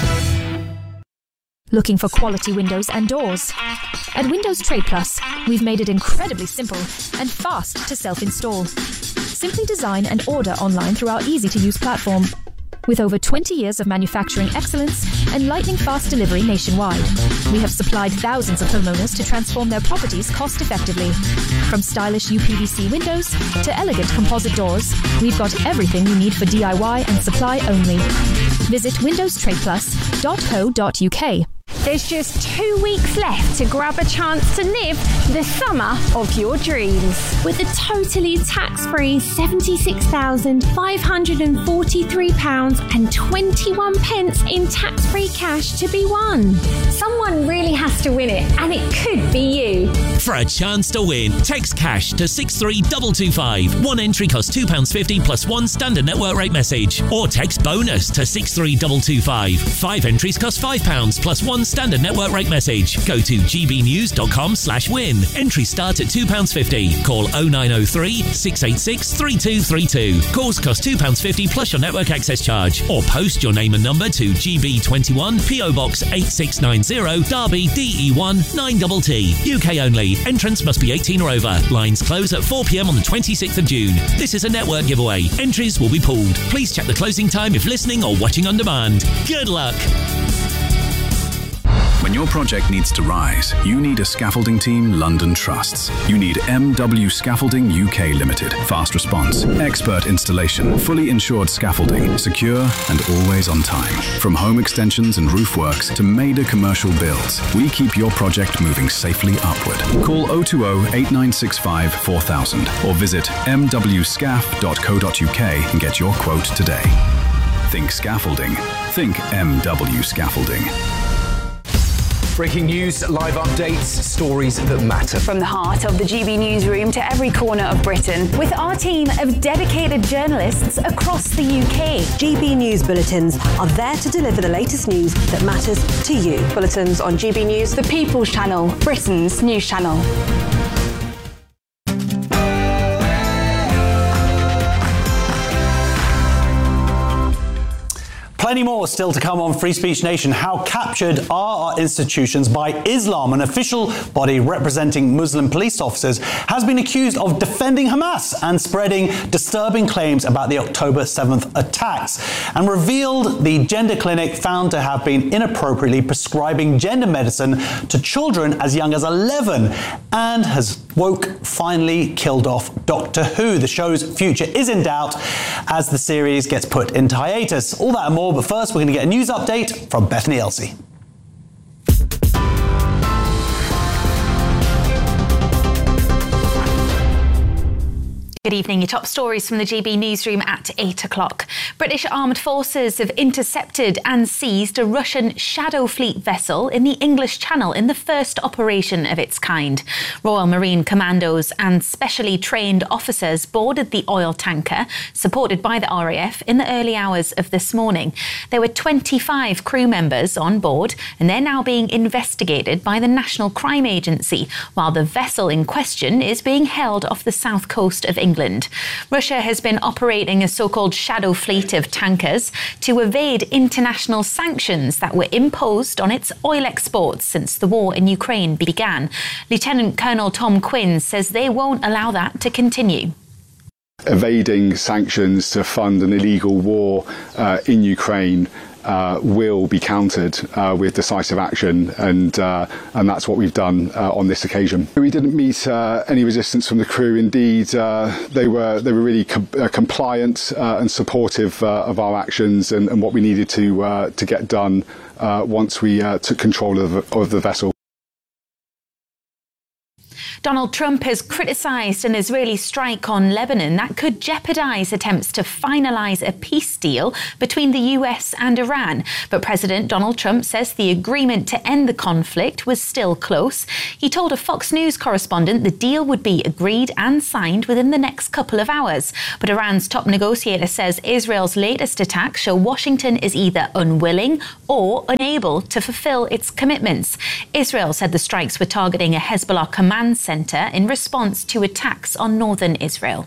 Looking for quality windows and doors? At Windows Trade Plus, we've made it incredibly simple and fast to self-install. Simply design and order online through our easy-to-use platform. With over twenty years of manufacturing excellence and lightning-fast delivery nationwide, we have supplied thousands of homeowners to transform their properties cost-effectively. From stylish U P V C windows to elegant composite doors, we've got everything you need for D I Y and supply only. Visit windows trade plus dot co dot U K. There's just two weeks left to grab a chance to live the summer of your dreams. With a totally tax-free seventy-six thousand five hundred forty-three pounds and twenty-one pence in tax-free cash to be won. Someone really has to win it, and it could be you. For a chance to win, text cash to six three two two five. One entry costs two pounds fifty plus one standard network rate message. Or text bonus to six three two two five. Five entries cost five pounds plus one standard network rate message. Go to gbnews.com slash win. Entries start at two pounds fifty. Call oh nine oh three, six eight six, three two three two. Calls cost two pounds fifty plus your network access charge. Or post your name and number to G B twenty-one, P O Box eight six nine zero, Derby, D E one nine T T. U K only. Entrance must be eighteen or over. Lines close at four p.m. on the twenty-sixth of June. This is a network giveaway. Entries will be pulled. Please check the closing time if listening or watching on demand. Good luck. When your project needs to rise, you need a scaffolding team London trusts. You need M W Scaffolding U K Limited. Fast response, expert installation, fully insured scaffolding, secure and always on time. From home extensions and roof works to major commercial builds, we keep your project moving safely upward. Call oh two oh, eight nine six five, four thousand or visit m w scaff dot co dot u k and get your quote today. Think scaffolding. Think M W Scaffolding. Breaking news, live updates, stories that matter. From the heart of the G B newsroom to every corner of Britain, with our team of dedicated journalists across the U K. G B News Bulletins are there to deliver the latest news that matters to you. Bulletins on G B News, the People's Channel, Britain's news channel. Plenty more still to come on Free Speech Nation. How captured are our institutions by Islam? An official body representing Muslim police officers has been accused of defending Hamas and spreading disturbing claims about the October seventh attacks, and revealed the gender clinic found to have been inappropriately prescribing gender medicine to children as young as eleven, and has Woke finally killed off Doctor Who. The show's future is in doubt as the series gets put into hiatus. All that and more, but first we're going to get a news update from Bethany Elsey. Good evening. Your top stories from the G B newsroom at eight o'clock. British armed forces have intercepted and seized a Russian Shadow Fleet vessel in the English Channel in the first operation of its kind. Royal Marine Commandos and specially trained officers boarded the oil tanker, supported by the R A F, in the early hours of this morning. There were twenty-five crew members on board, and they're now being investigated by the National Crime Agency, while the vessel in question is being held off the south coast of England. England. Russia has been operating a so-called shadow fleet of tankers to evade international sanctions that were imposed on its oil exports since the war in Ukraine began. Lieutenant Colonel Tom Quinn says they won't allow that to continue. Evading sanctions to fund an illegal war uh, in Ukraine Uh, will be countered uh, with decisive action, and uh, and that's what we've done uh, on this occasion. We didn't meet uh, any resistance from the crew. Indeed, uh, they were they were really com- uh, compliant uh, and supportive uh, of our actions and, and what we needed to uh, to get done uh, once we uh, took control of, of the vessel. Donald Trump has criticised an Israeli strike on Lebanon that could jeopardise attempts to finalise a peace deal between the U S and Iran. But President Donald Trump says the agreement to end the conflict was still close. He told a Fox News correspondent the deal would be agreed and signed within the next couple of hours. But Iran's top negotiator says Israel's latest attacks show Washington is either unwilling or unable to fulfil its commitments. Israel said the strikes were targeting a Hezbollah command centre in response to attacks on northern Israel.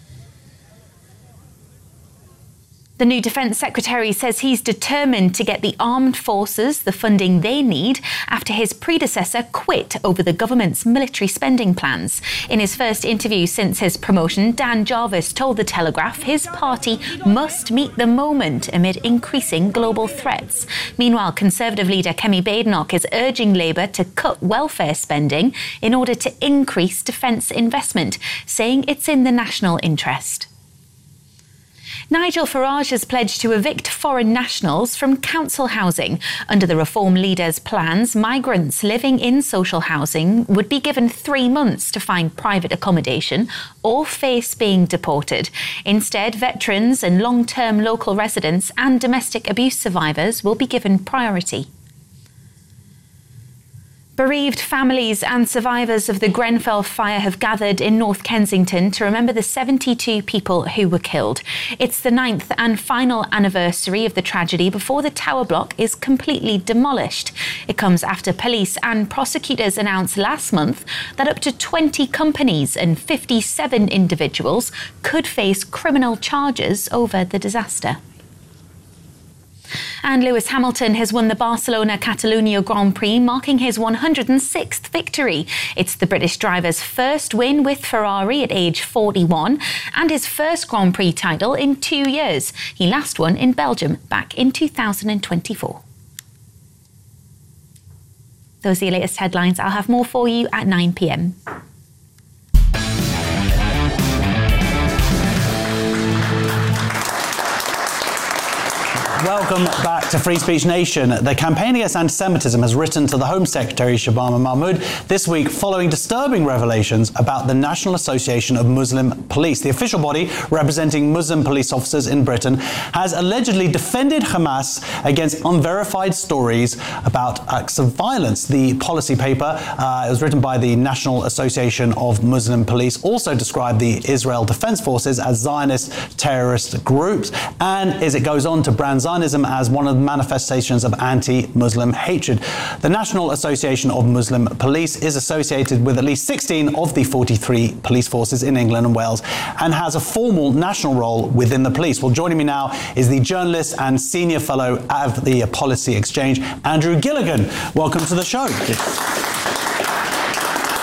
The new Defence Secretary says he's determined to get the armed forces the funding they need after his predecessor quit over the government's military spending plans. In his first interview since his promotion, Dan Jarvis told The Telegraph his party must meet the moment amid increasing global threats. Meanwhile, Conservative leader Kemi Badenoch is urging Labour to cut welfare spending in order to increase defence investment, saying it's in the national interest. Nigel Farage has pledged to evict foreign nationals from council housing. Under the Reform leader's plans, migrants living in social housing would be given three months to find private accommodation or face being deported. Instead, veterans and long-term local residents and domestic abuse survivors will be given priority. Bereaved families and survivors of the Grenfell fire have gathered in North Kensington to remember the seventy-two people who were killed. It's the ninth and final anniversary of the tragedy before the tower block is completely demolished. It comes after police and prosecutors announced last month that up to twenty companies and fifty-seven individuals could face criminal charges over the disaster. And Lewis Hamilton has won the Barcelona-Catalunya Grand Prix, marking his one hundred sixth victory. It's the British driver's first win with Ferrari at age forty-one and his first Grand Prix title in two years. He last won in Belgium back in two thousand twenty-four. Those are your latest headlines. I'll have more for you at nine p.m. Welcome back to Free Speech Nation. The Campaign Against Anti-Semitism has written to the Home Secretary, Shabana Mahmood, this week following disturbing revelations about the National Association of Muslim Police. The official body representing Muslim police officers in Britain has allegedly defended Hamas against unverified stories about acts of violence. The policy paper, uh, it was written by the National Association of Muslim Police, also described the Israel Defense Forces as Zionist terrorist groups, and as it goes on to brand Zionism as one of the manifestations of anti-Muslim hatred. The National Association of Muslim Police is associated with at least sixteen of the forty-three police forces in England and Wales and has a formal national role within the police. Well, joining me now is the journalist and senior fellow of the Policy Exchange, Andrew Gilligan. Welcome to the show.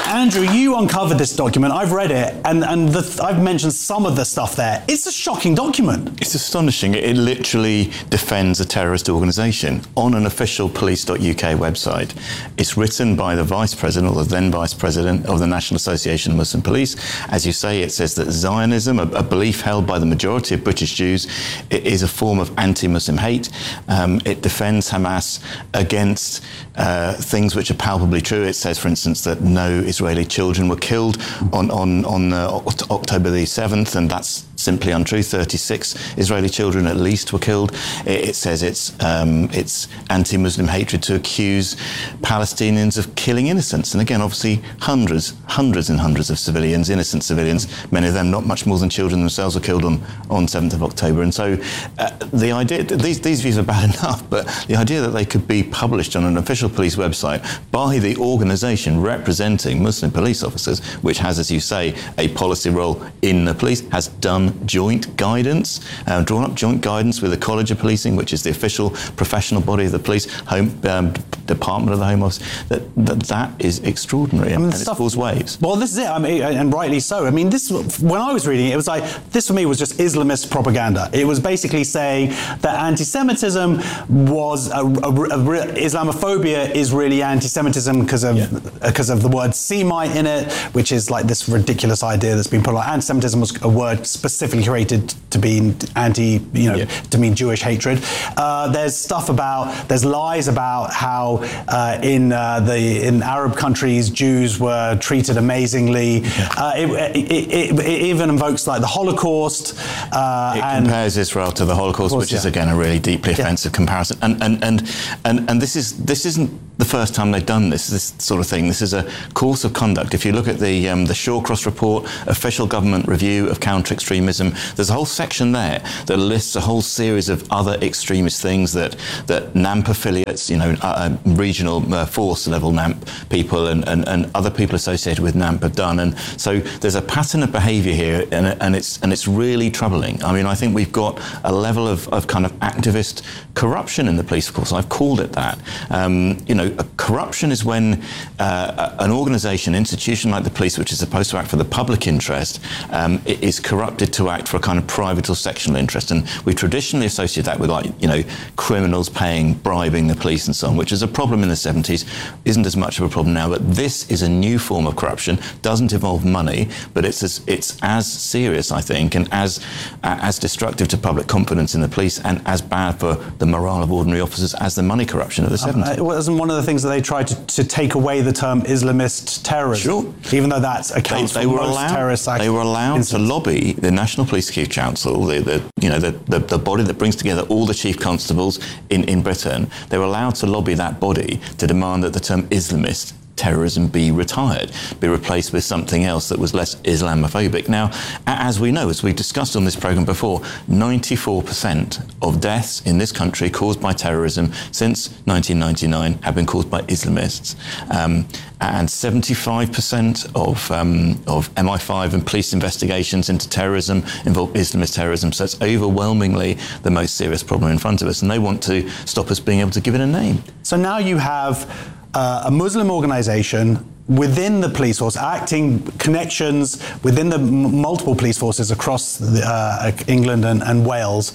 Andrew, you uncovered this document. I've read it, and, and the, I've mentioned some of the stuff there. It's a shocking document. It's astonishing. It literally defends a terrorist organisation on an official police dot U K website. It's written by the Vice President, or the then Vice President of the National Association of Muslim Police. As you say, it says that Zionism, a, a belief held by the majority of British Jews, it is a form of anti-Muslim hate. Um, it defends Hamas against uh, things which are palpably true. It says, for instance, that no Israeli children were killed on, on, on uh, October the seventh, and that's simply untrue. thirty-six Israeli children at least were killed. It, it says it's um, it's anti-Muslim hatred to accuse Palestinians of killing innocents. And again, obviously, hundreds, hundreds and hundreds of civilians, innocent civilians, many of them not much more than children themselves, were killed on, on seventh of October. And so uh, the idea, these, these views are bad enough, but the idea that they could be published on an official police website by the organisation representing Muslim police officers, which has, as you say, a policy role in the police, has done joint guidance, uh, drawn up joint guidance with the College of Policing, which is the official professional body of the police, home um, department of the Home Office. That that, that is extraordinary, I mean, and it caused waves. Well, this is it. I mean, and rightly so. I mean, this when I was reading it, it was like this for me was just Islamist propaganda. It was basically saying that anti-Semitism was a, a, a, Islamophobia is really anti-Semitism because of because yeah. of the word Semite in it, which is like this ridiculous idea that's been put on. Anti-Semitism was a word specifically created to be anti, you know, yeah. to mean Jewish hatred. Uh, there's stuff about, there's lies about how uh, in uh, the in Arab countries Jews were treated amazingly. Yeah. Uh, it, it, it, it even invokes like the Holocaust. Uh, it and compares Israel to the Holocaust, course, which yeah. is again a really deeply offensive yeah. comparison. And and and and and this is this isn't the first time they've done this this sort of thing. This is a course of conduct. If you look at the um, the Shawcross report, official government review of counter-extremism, there's a whole section there that lists a whole series of other extremist things that that NAMP affiliates, you know, uh, regional uh, force level NAMP people and, and, and other people associated with NAMP have done. And so there's a pattern of behaviour here, and, and it's and it's really troubling. I mean, I think we've got a level of, of kind of activist corruption in the police force. I've called it that. Um, you know, corruption is when uh, an organisation, institution like the police, which is supposed to act for the public interest, um, is corrupted to act for a kind of private or sectional interest. And we traditionally associate that with, like, you know, criminals paying, bribing the police and so on, which is a problem in the seventies, isn't as much of a problem now. But this is a new form of corruption, doesn't involve money, but it's as, it's as serious, I think, and as uh, as destructive to public confidence in the police and as bad for the morale of ordinary officers as the money corruption of the seventies. Uh, it wasn't one of the things that they tried to, to take away the term Islamist terrorism, sure. even though that accounts they, they for were most allowed, terrorist acts. They were allowed to lobby the National Police Chief Council, the, the you know the, the, the body that brings together all the chief constables in, in Britain. They were allowed to lobby that body to demand that the term Islamist terrorism be retired, be replaced with something else that was less Islamophobic. Now, as we know, as we've discussed on this programme before, ninety-four percent of deaths in this country caused by terrorism since nineteen ninety-nine have been caused by Islamists. Um, and seventy-five percent of, um, of M I five and police investigations into terrorism involve Islamist terrorism. So it's overwhelmingly the most serious problem in front of us. And they want to stop us being able to give it a name. So now you have Uh, a Muslim organisation within the police force, acting connections within the m- multiple police forces across the, uh, England and, and Wales,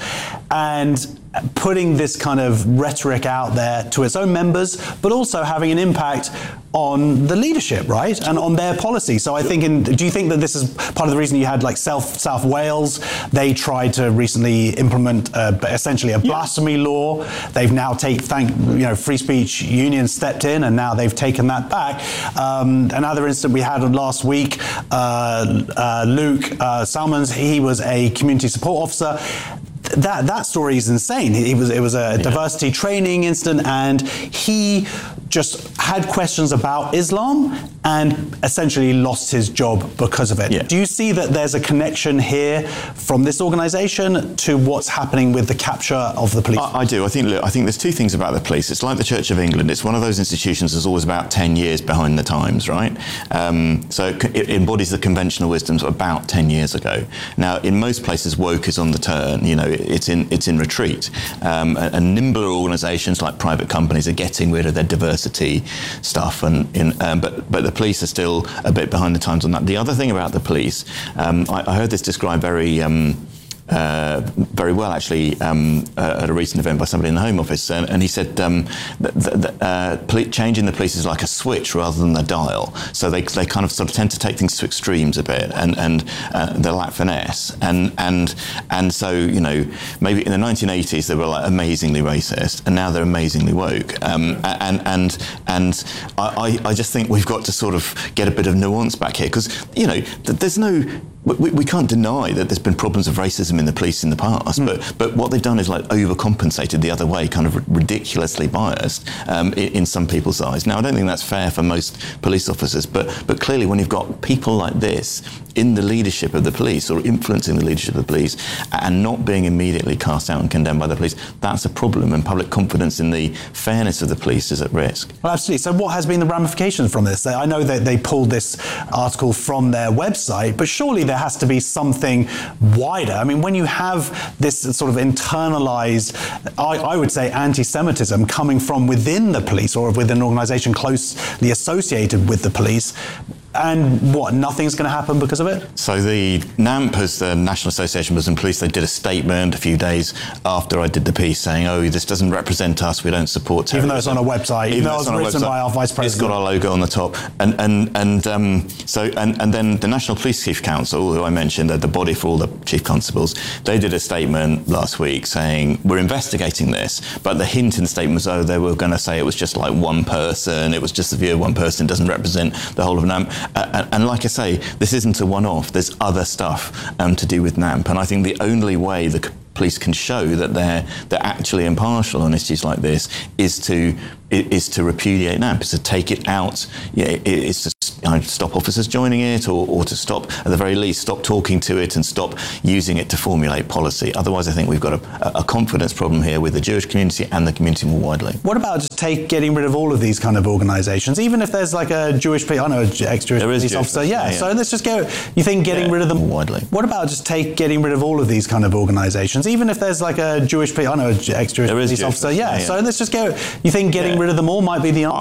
and putting this kind of rhetoric out there to its own members, but also having an impact on the leadership, right, and on their policy. So I think, in, do you think that this is part of the reason you had like South South Wales? They tried to recently implement uh, essentially a blasphemy yeah. law. They've now taken, thank you know, Free Speech Union stepped in, and now they've taken that back. Um, another incident we had last week, uh, uh, Luke uh, Salmons, he was a community support officer. That that story is insane. It was it was a yeah. diversity training incident, and he just had questions about Islam and essentially lost his job because of it. Yeah. Do you see that there's a connection here from this organisation to what's happening with the capture of the police? I, I do. I think. Look, I think there's two things about the police. It's like the Church of England. It's one of those institutions that's always about ten years behind the times, right? Um, so it embodies the conventional wisdoms of about ten years ago. Now, in most places, woke is on the turn. You know, it's in it's in retreat. Um, and, and nimbler organisations like private companies are getting rid of their diversity stuff, and in, um, but but the the police are still a bit behind the times on that. The other thing about the police, um, I, I heard this described very um, Uh, very well, actually, um, uh, at a recent event by somebody in the Home Office, and, and he said um, that, that uh, poli- changing the police is like a switch rather than a dial. So they they kind of sort of tend to take things to extremes a bit, and and uh, they lack finesse, and and and so you know maybe in the nineteen eighties they were like amazingly racist, and now they're amazingly woke, um, and and and I, I just think we've got to sort of get a bit of nuance back here, because you know th- there's no. We, we can't deny that there's been problems of racism in the police in the past, mm. but but what they've done is like overcompensated the other way, kind of ridiculously biased um, in, in some people's eyes. Now, I don't think that's fair for most police officers, but but clearly when you've got people like this in the leadership of the police or influencing the leadership of the police and not being immediately cast out and condemned by the police, that's a problem, and public confidence in the fairness of the police is at risk. Well, absolutely. So what has been the ramifications from this? I know that they pulled this article from their website, but surely there has to be something wider. I mean, when you have this sort of internalized, I, I would say, anti-Semitism coming from within the police or within an organisation closely associated with the police, and what, nothing's going to happen because of it? So the NAMP, as the National Association of Muslim Police, they did a statement a few days after I did the piece saying, oh, this doesn't represent us, we don't support terrorism. Even though it's on a website, even, even though it was written by our Vice President. It's got our logo on the top. And and and um, so and, and then the National Police Chief Council, who I mentioned, the body for all the chief constables, they did a statement last week saying, we're investigating this, but the hint in the statement was, oh, they were going to say it was just like one person, it was just the view of one person, doesn't represent the whole of NAMP. Uh, and, and like I say, this isn't a one-off. There's other stuff um, to do with NAMP. And I think the only way the police can show that they're they're actually impartial on issues like this is to is to repudiate NAMP, is to take it out. Yeah, it's to you know, stop officers joining it, or, or to stop, at the very least, stop talking to it and stop using it to formulate policy. Otherwise, I think we've got a, a confidence problem here with the Jewish community and the community more widely. What about just take getting rid of all of these kind of organisations, even if there's like a Jewish, I know, ex-Jewish police Jewish officer, yeah, yeah, yeah. So let's just go. You think getting yeah, rid of them more widely? What about just take getting rid of all of these kind of organisations, even if there's like a Jewish, I know, ex-Jewish police Jewish, officer, yeah, yeah, yeah. So let's just go. You think getting yeah. rid of them all might be the answer?